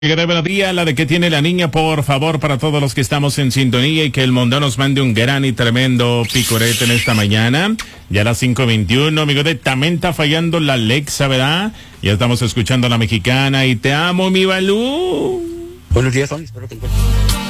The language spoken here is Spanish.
Buenos días, la de que tiene la niña, por favor, para todos los que estamos en sintonía y que el mundo nos mande un gran y tremendo picorete en esta mañana. Ya a las 5:21, amigo de también está fallando la Alexa, ¿verdad? Ya estamos escuchando a la mexicana y te amo, mi Balú. Buenos días, Tony, espero que te encuentres.